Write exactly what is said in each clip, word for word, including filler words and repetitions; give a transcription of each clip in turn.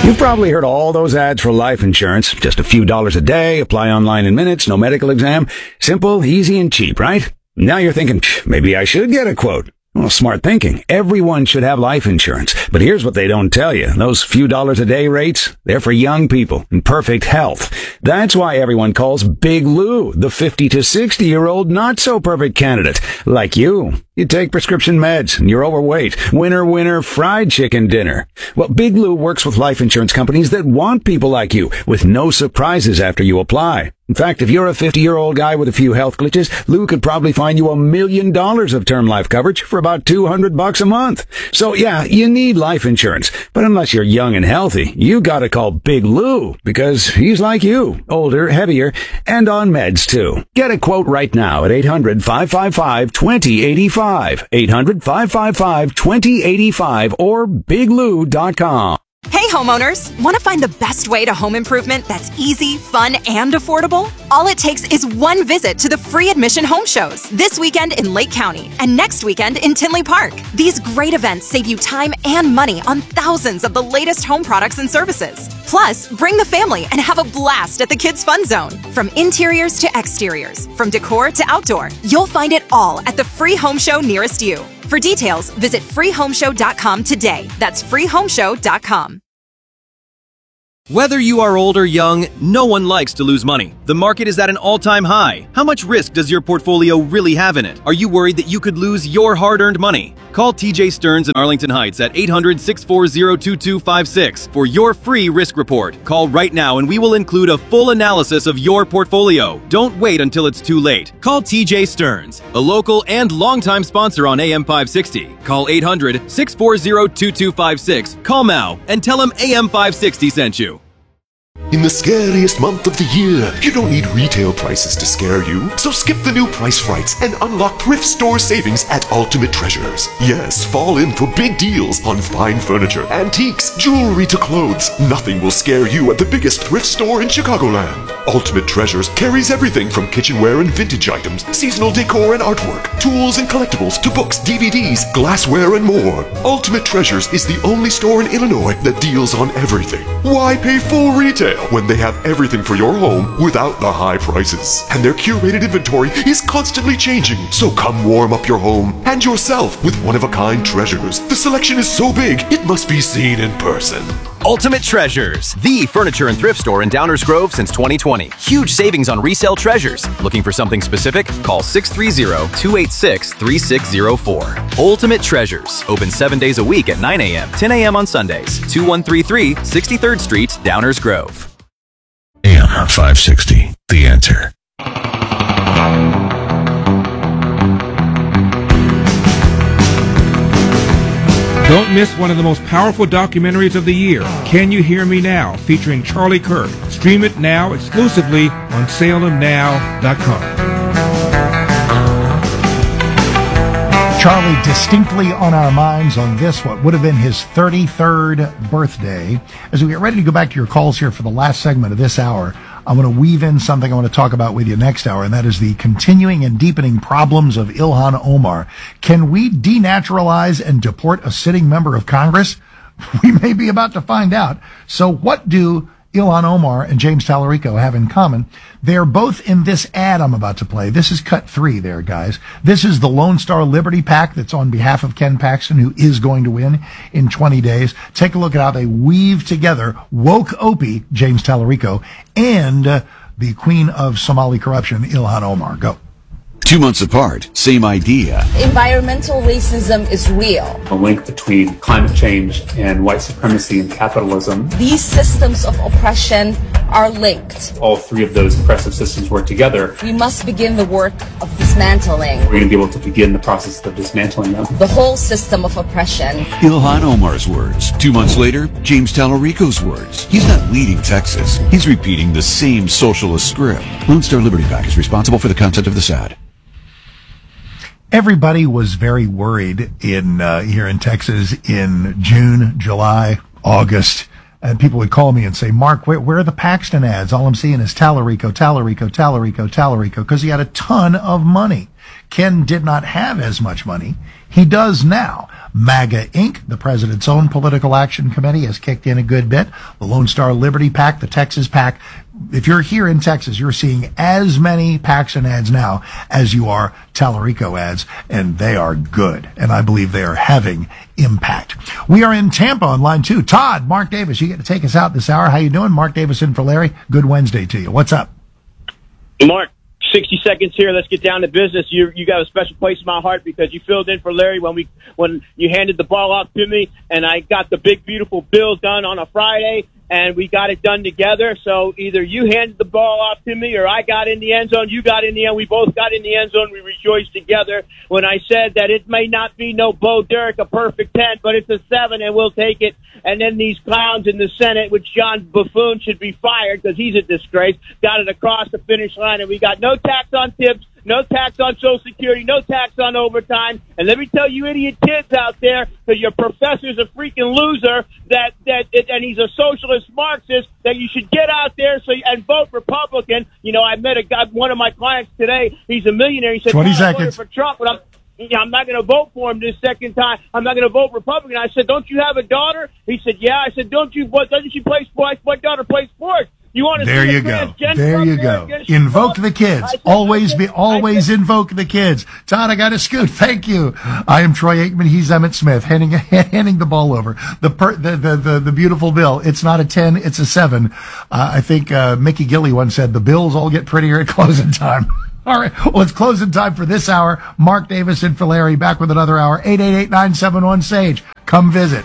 You've probably heard all those ads for life insurance. Just a few dollars a day, apply online in minutes, no medical exam. Simple, easy, and cheap, right? Now you're thinking, maybe I should get a quote. Well, smart thinking. Everyone should have life insurance. But here's what they don't tell you. Those few dollars a day rates, they're for young people in perfect health. That's why everyone calls Big Lou the fifty to sixty year old not so perfect candidate. Like you. You take prescription meds and you're overweight. Winner, winner, fried chicken dinner. Well, Big Lou works with life insurance companies that want people like you with no surprises after you apply. In fact, if you're a fifty-year-old guy with a few health glitches, Lou could probably find you a million dollars of term life coverage for about two hundred bucks a month. So yeah, you need life insurance. But unless you're young and healthy, you gotta call Big Lou because he's like you, older, heavier, and on meds too. Get a quote right now at eight hundred, five five five, two zero eight five, eight hundred, five five five, two zero eight five, or big lou dot com. Hey homeowners, want to find the best way to home improvement that's easy, fun, and affordable? All it takes is one visit to the free admission home shows this weekend in Lake County and next weekend in Tinley Park. These great events save you time and money on thousands of the latest home products and services. Plus, bring the family and have a blast at the Kids Fun Zone. From interiors to exteriors, from decor to outdoor, you'll find it all at the free home show nearest you. For details, visit free home show dot com today. That's free home show dot com. Whether you are old or young, no one likes to lose money. The market is at an all-time high. How much risk does your portfolio really have in it? Are you worried that you could lose your hard-earned money? Call T J Stearns in Arlington Heights at eight hundred, six four zero, two two five six for your free risk report. Call right now and we will include a full analysis of your portfolio. Don't wait until it's too late. Call T J Stearns, a local and longtime sponsor on A M five sixty. Call eight hundred, six four zero, two two five six. Call now and tell him A M five sixty sent you. In the scariest month of the year, you don't need retail prices to scare you. So skip the new price frights and unlock thrift store savings at Ultimate Treasures. Yes, fall in for big deals on fine furniture, antiques, jewelry to clothes. Nothing will scare you at the biggest thrift store in Chicagoland. Ultimate Treasures carries everything from kitchenware and vintage items, seasonal decor and artwork, tools and collectibles to books, D V Ds, glassware, and more. Ultimate Treasures is the only store in Illinois that deals on everything. Why pay full retail when they have everything for your home without the high prices? And their curated inventory is constantly changing. So come warm up your home and yourself with one-of-a-kind treasures. The selection is so big, it must be seen in person. Ultimate Treasures, the furniture and thrift store in Downers Grove since twenty twenty. Huge savings on resale treasures. Looking for something specific? Call six three zero, two eight six, three six zero four. Ultimate Treasures, open seven days a week at nine a m, ten a m on Sundays. two one three three, sixty-third Street, Downers Grove. A M five sixty, The Answer. Don't miss one of the most powerful documentaries of the year, Can You Hear Me Now, featuring Charlie Kirk. Stream it now exclusively on salem now dot com. Charlie distinctly on our minds on this, what would have been his thirty-third birthday. As we get ready to go back to your calls here for the last segment of this hour, I want to weave in something I want to talk about with you next hour, and that is the continuing and deepening problems of Ilhan Omar. Can we denaturalize and deport a sitting member of Congress? We may be about to find out. So what do Ilhan Omar and James Tallarico have in common? They're both in this ad I'm about to play. This is cut three there, guys. This is the Lone Star Liberty PAC that's on behalf of Ken Paxton, who is going to win in twenty days. Take a look at how they weave together woke Opie, James Tallarico, and uh, the queen of Somali corruption, Ilhan Omar. Go. Two months apart, same idea. Environmental racism is real. A link between climate change and white supremacy and capitalism. These systems of oppression are linked. All three of those oppressive systems work together. We must begin the work of dismantling. We're going to be able to begin the process of dismantling them. The whole system of oppression. Ilhan Omar's words. Two months later, James Tallarico's words. He's not leading Texas. He's repeating the same socialist script. Lone Star Liberty PAC is responsible for the content of this ad. Everybody was very worried in uh, here in Texas in June, July, August, and people would call me and say, Mark, where, where are the Paxton ads? All I'm seeing is Tallarico, Tallarico, Tallarico, Tallarico, because he had a ton of money. Ken did not have as much money. He does now. MAGA Incorporated, the president's own political action committee, has kicked in a good bit. The Lone Star Liberty PAC, the Texas PAC. If you're here in Texas, you're seeing as many PACs and ads now as you are Tallarico ads, and they are good. And I believe they are having impact. We are in Tampa on line two. Todd, Mark Davis, you get to take us out this hour. How you doing? Mark Davis in for Larry. Good Wednesday to you. What's up? Mark, sixty seconds here. Let's get down to business. You you got a special place in my heart because you filled in for Larry when we when you handed the ball off to me, and I got the big, beautiful bill done on a Friday, and we got it done together. So either you handed the ball off to me or I got in the end zone. You got in the end. We both got in the end zone. We rejoiced together when I said that it may not be no Bo Derek, a perfect ten, but it's a seven, and we'll take it. And then these clowns in the Senate, which John Buffoon should be fired because he's a disgrace, got it across the finish line, and we got no tax on tips, no tax on Social Security, no tax on overtime. And let me tell you idiot kids out there, because your professor's a freaking loser, that, that, and he's a socialist Marxist, that you should get out there so and vote Republican. You know, I met a guy, one of my clients today, he's a millionaire. He said, twenty I seconds. voted for Trump, but I'm, Yeah, I'm not going to vote for him this second time. I'm not going to vote Republican. I said, don't you have a daughter? He said, yeah. I said, don't you, what, doesn't she play sports? My daughter plays sports. You want to there see you a go. transgender There you up go. there Invoke the kids. said, Always be, said, always said, invoke the kids. Todd, I got to scoot. Thank you. I am Troy Aikman. He's Emmett Smith, handing handing the ball over. The per, the, the the the beautiful bill. It's not a ten. It's a seven. Uh, I think uh, Mickey Gilley once said the bills all get prettier at closing time. All right. Well, it's closing time for this hour. Mark Davis and for Larry back with another hour. eight eight eight, nine seven one, S A G E. Come visit.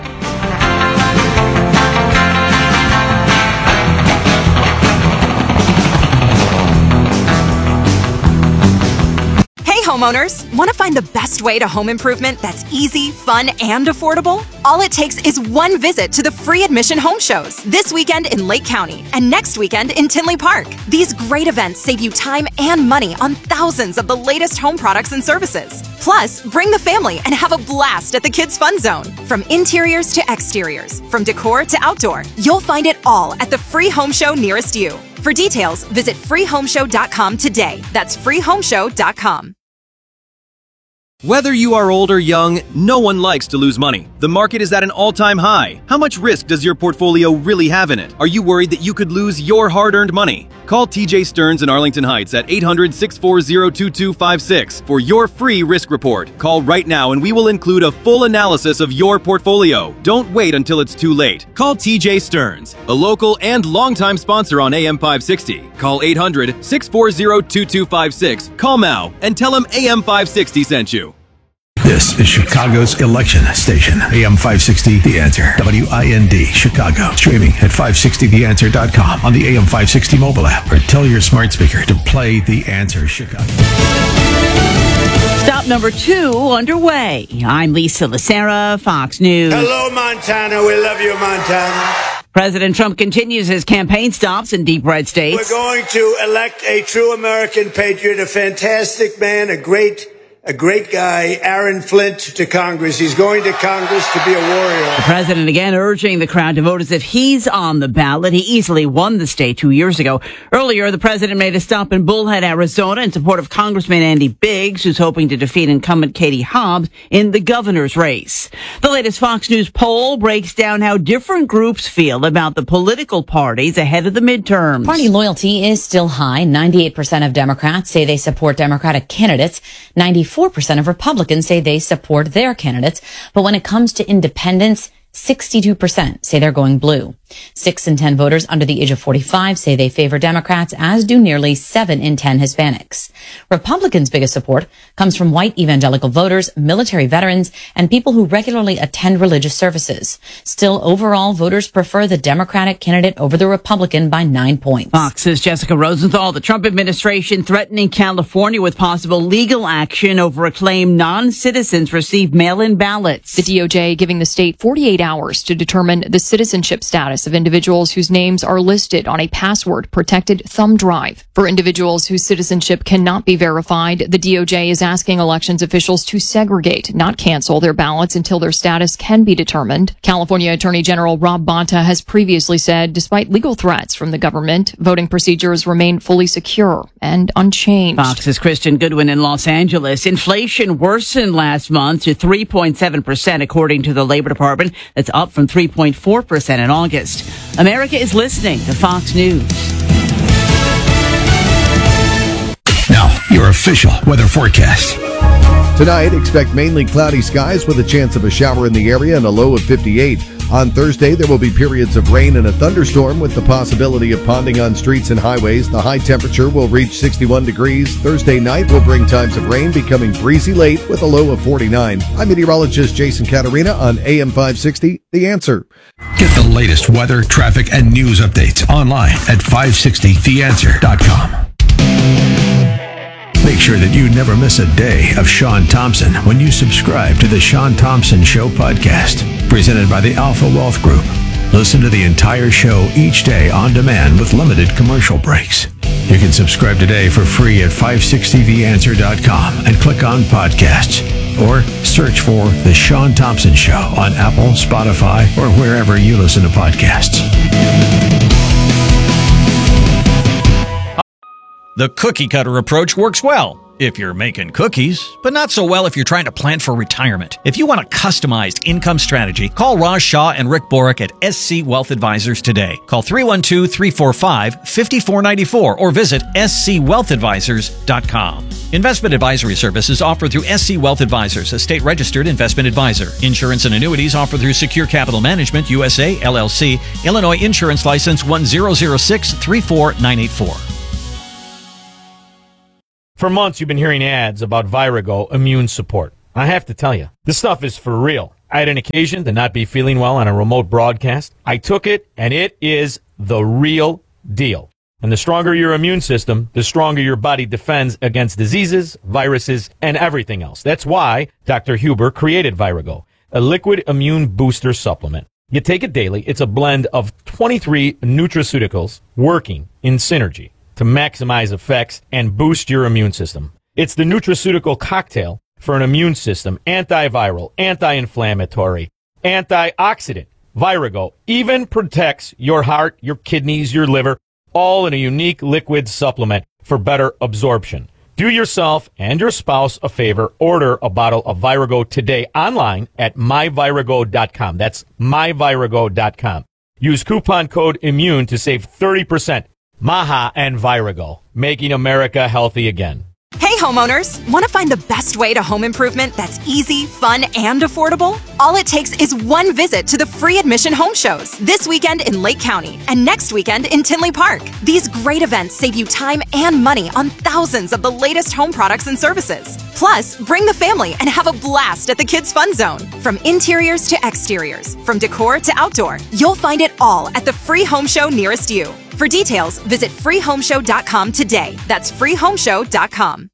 Homeowners, want to find the best way to home improvement that's easy, fun, and affordable? All it takes is one visit to the free admission home shows this weekend in Lake County and next weekend in Tinley Park. These great events save you time and money on thousands of the latest home products and services. Plus, bring the family and have a blast at the Kids Fun Zone. From interiors to exteriors, from decor to outdoor, you'll find it all at the free home show nearest you. For details, visit free home show dot com today. That's free home show dot com. Whether you are old or young, no one likes to lose money. The market is at an all-time high. How much risk does your portfolio really have in it? Are you worried that you could lose your hard-earned money? Call T J Stearns in Arlington Heights at eight hundred, six four zero, two two five six for your free risk report. Call right now and we will include a full analysis of your portfolio. Don't wait until it's too late. Call T J Stearns, a local and longtime sponsor on A M five sixty. Call eight hundred, six four zero, two two five six. Call now and tell him A M five sixty sent you. This is Chicago's election station. A M five sixty The Answer. W I N D Chicago. Streaming at five sixty the answer dot com on the A M five sixty mobile app, or tell your smart speaker to play The Answer Chicago. Stop number two underway. I'm Lisa Lacera, Fox News. Hello, Montana. We love you, Montana. President Trump continues his campaign stops in deep red states. We're going to elect a true American patriot, a fantastic man, a great A great guy, Aaron Flint, to Congress. He's going to Congress to be a warrior. The president again urging the crowd to vote as if he's on the ballot. He easily won the state two years ago. Earlier, the president made a stop in Bullhead, Arizona, in support of Congressman Andy Biggs, who's hoping to defeat incumbent Katie Hobbs in the governor's race. The latest Fox News poll breaks down how different groups feel about the political parties ahead of the midterms. Party loyalty is still high. ninety-eight percent of Democrats say they support Democratic candidates. ninety-four percent of Republicans say they support their candidates. But when it comes to independents, sixty-two percent say they're going blue. Six in ten voters under the age of forty-five say they favor Democrats, as do nearly seven in ten Hispanics. Republicans' biggest support comes from white evangelical voters, military veterans, and people who regularly attend religious services. Still, overall, voters prefer the Democratic candidate over the Republican by nine points. Fox's Jessica Rosenthal. The Trump administration threatening California with possible legal action over a claim non-citizens receive mail-in ballots. The D O J giving the state forty-eight hours to determine the citizenship status of individuals whose names are listed on a password-protected thumb drive. For individuals whose citizenship cannot be verified, the D O J is asking elections officials to segregate, not cancel their ballots until their status can be determined. California Attorney General Rob Bonta has previously said, despite legal threats from the government, voting procedures remain fully secure and unchanged. Fox's Christian Goodwin in Los Angeles. Inflation worsened last month to three point seven percent, according to the Labor Department. That's up from three point four percent in August. America is listening to Fox News. Now, your official weather forecast. Tonight, expect mainly cloudy skies with a chance of a shower in the area and a low of fifty-eight. On Thursday, there will be periods of rain and a thunderstorm with the possibility of ponding on streets and highways. The high temperature will reach sixty-one degrees. Thursday night will bring times of rain, becoming breezy late with a low of forty-nine. I'm meteorologist Jason Catarina on A M five sixty, The Answer. Get the latest weather, traffic, and news updates online at five sixty the answer dot com. Make sure that you never miss a day of Sean Thompson when you subscribe to the Sean Thompson Show podcast, presented by the Alpha Wealth Group. Listen to the entire show each day on demand with limited commercial breaks. You can subscribe today for free at five sixty the answer dot com and click on podcasts, or search for The Sean Thompson Show on Apple, Spotify, or wherever you listen to podcasts. The cookie cutter approach works well if you're making cookies, but not so well if you're trying to plan for retirement. If you want a customized income strategy, call Raj Shah and Rick Borick at S C Wealth Advisors today. Call three one two, three four five, five four nine four or visit S C wealth advisors dot com. Investment advisory services offered through S C Wealth Advisors, a state-registered investment advisor. Insurance and annuities offered through Secure Capital Management, U S A, L L C, Illinois Insurance License one zero zero six, three four nine eight four. For months, you've been hearing ads about Virago Immune Support. I have to tell you, this stuff is for real. I had an occasion to not be feeling well on a remote broadcast. I took it, and it is the real deal. And the stronger your immune system, the stronger your body defends against diseases, viruses, and everything else. That's why Doctor Huber created Virago, a liquid immune booster supplement. You take it daily. It's a blend of twenty-three nutraceuticals working in synergy to maximize effects and boost your immune system. It's the nutraceutical cocktail for an immune system, antiviral, anti-inflammatory, antioxidant. Virago even protects your heart, your kidneys, your liver, all in a unique liquid supplement for better absorption. Do yourself and your spouse a favor. Order a bottle of Virago today online at my virago dot com. That's my virago dot com. Use coupon code IMMUNE to save thirty percent. Maha and Virago, making America healthy again. Hey homeowners, want to find the best way to home improvement that's easy, fun, and affordable? All it takes is one visit to the free admission home shows this weekend in Lake County and next weekend in Tinley Park. These great events save you time and money on thousands of the latest home products and services. Plus, bring the family and have a blast at the Kids Fun Zone. From interiors to exteriors, from decor to outdoor, you'll find it all at the free home show nearest you. For details, visit free home show dot com today. That's free home show dot com.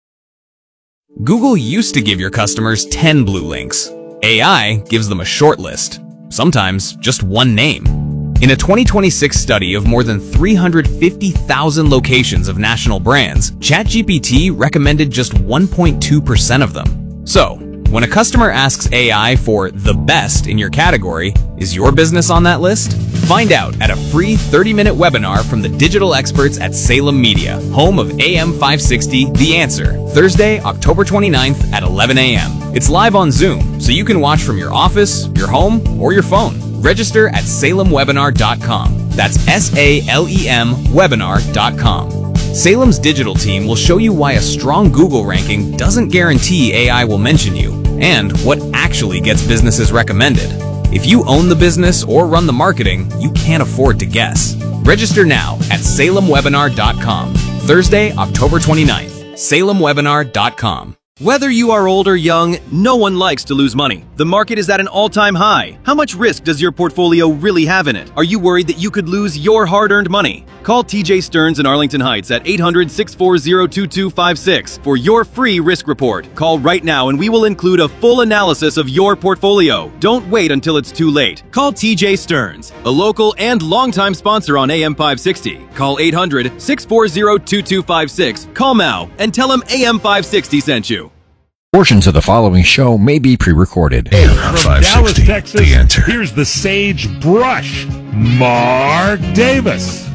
Google used to give your customers ten blue links. A I gives them a short list, sometimes just one name. In a twenty twenty-six study of more than three hundred fifty thousand locations of national brands, ChatGPT recommended just one point two percent of them. So, when a customer asks A I for the best in your category, is your business on that list? Find out at a free thirty minute webinar from the digital experts at Salem Media, home of A M five sixty, The Answer, Thursday, October twenty-ninth at eleven a.m. It's live on Zoom, so you can watch from your office, your home, or your phone. Register at salem webinar dot com. That's S A L E M webinar dot com. Salem's digital team will show you why a strong Google ranking doesn't guarantee A I will mention you, and what actually gets businesses recommended. If you own the business or run the marketing, you can't afford to guess. Register now at salem webinar dot com. Thursday, October twenty-ninth. salem webinar dot com. Whether you are old or young, no one likes to lose money. The market is at an all-time high. How much risk does your portfolio really have in it? Are you worried that you could lose your hard-earned money? Call T J Stearns in Arlington Heights at eight hundred, six four zero, two two five six for your free risk report. Call right now and we will include a full analysis of your portfolio. Don't wait until it's too late. Call T J Stearns, a local and longtime sponsor on A M five sixty. Call eight hundred, six four zero, two two five six. Call now and tell him A M five sixty sent you. Portions of the following show may be pre-recorded. From Dallas, Texas, the answer. Here's the Sage Brush, Mark Davis.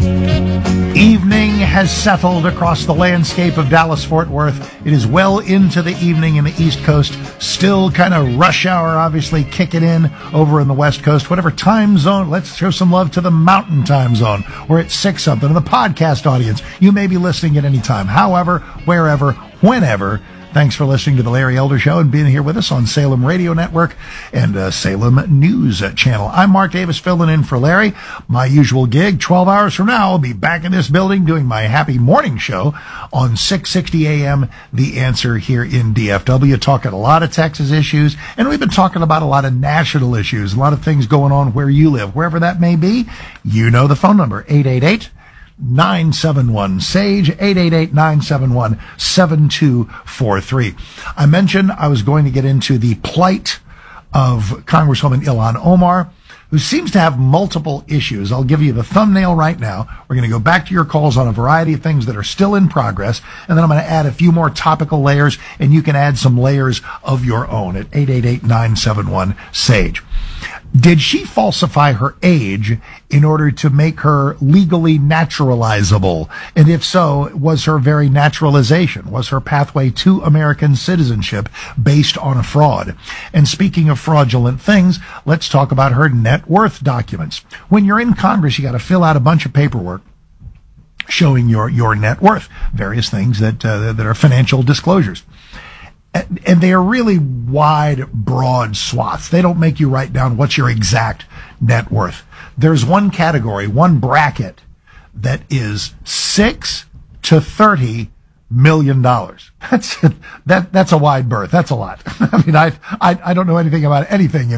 Evening has settled across the landscape of Dallas-Fort Worth. It is well into the evening in the East Coast. Still kind of rush hour, obviously, kicking in over in the West Coast. Whatever time zone, let's show some love to the Mountain Time Zone. We're at six something. And the podcast audience, you may be listening at any time. However, wherever, whenever. Thanks for listening to the Larry Elder Show and being here with us on Salem Radio Network and uh, Salem News Channel. I'm Mark Davis, filling in for Larry. My usual gig, twelve hours from now, I'll be back in this building doing my happy morning show on six sixty A M, The Answer here in D F W, talking a lot of Texas issues, and we've been talking about a lot of national issues, a lot of things going on where you live, wherever that may be. You know the phone number, eight eight eight, nine seven one, SAGE, eight eight eight, nine seven one, seven two four three. I mentioned I was going to get into the plight of Congresswoman Ilhan Omar, who seems to have multiple issues. I'll give you the thumbnail right now. We're going to go back to your calls on a variety of things that are still in progress, and then I'm going to add a few more topical layers, and you can add some layers of your own at eight eight eight, nine seven one, SAGE. Did she falsify her age in order to make her legally naturalizable? And if so, was her very naturalization, was her pathway to American citizenship based on a fraud? And speaking of fraudulent things, let's talk about her net worth documents. When you're in Congress, you got to fill out a bunch of paperwork showing your, your net worth, various things that, uh, that are financial disclosures. And they are really wide, broad swaths. They don't make you write down what's your exact net worth. There's one category, one bracket that is six to thirty million dollars. That's that that's a wide berth. That's a lot. I mean, I I I don't know anything about anything in